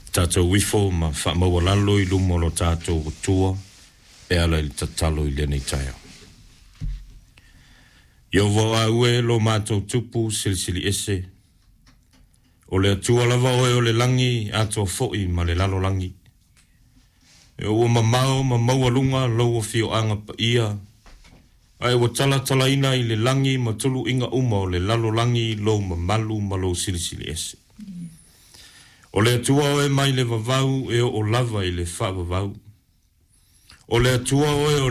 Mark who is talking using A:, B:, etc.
A: Tātou wifo ma whamawalalo I lumolo tātou tua e ala I tatalo I lene taia. Ia wa ue lo mātou tupu silisili ese. O le atua lava oe o le langi ato fo'i ma le lalo langi. E o mamao ma maualunga lau fio anga pa ia. Ai wa tala ina I le langi ma tulu inga uma o le lalo langi lo ma malu ma lo silisili ese. O le atua oe mai le vavau e o lava I le wha vavau. O le atua oe o